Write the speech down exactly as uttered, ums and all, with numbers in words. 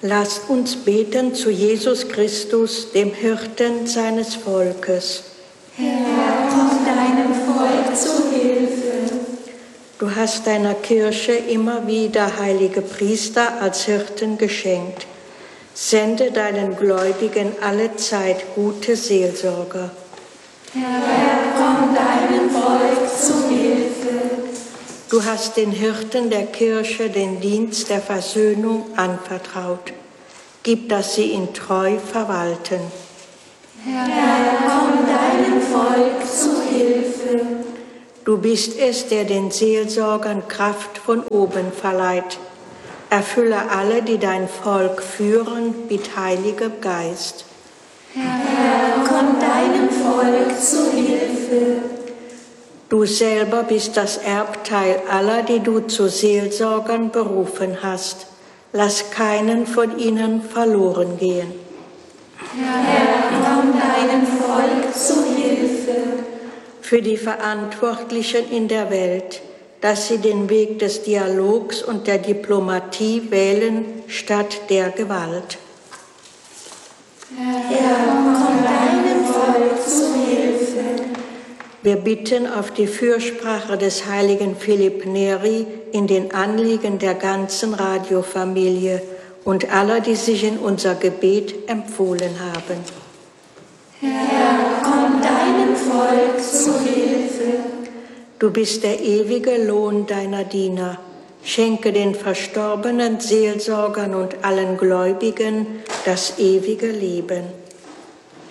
Lasst uns beten zu Jesus Christus, dem Hirten seines Volkes. Herr, komm deinem Volk zu Hilfe. Du hast deiner Kirche immer wieder heilige Priester als Hirten geschenkt. Sende deinen Gläubigen allezeit gute Seelsorger. Herr, komm deinem Volk zu Hilfe. Du hast den Hirten der Kirche den Dienst der Versöhnung anvertraut. Gib, dass sie ihn treu verwalten. Herr, komm deinem Volk zu Hilfe. Du bist es, der den Seelsorgern Kraft von oben verleiht. Erfülle alle, die dein Volk führen, mit Heiligem Geist. Herr, komm deinem Volk zu Hilfe. Du selber bist das Erbteil aller, die du zu Seelsorgern berufen hast. Lass keinen von ihnen verloren gehen. Herr, komm deinem Volk zu Hilfe. Für die Verantwortlichen in der Welt, dass sie den Weg des Dialogs und der Diplomatie wählen statt der Gewalt. Herr, komm deinem Volk zu Hilfe. Wir bitten auf die Fürsprache des heiligen Philipp Neri in den Anliegen der ganzen Radiofamilie und aller, die sich in unser Gebet empfohlen haben. Herr, komm deinem Volk zu Hilfe. Du bist der ewige Lohn deiner Diener. Schenke den verstorbenen Seelsorgern und allen Gläubigen das ewige Leben.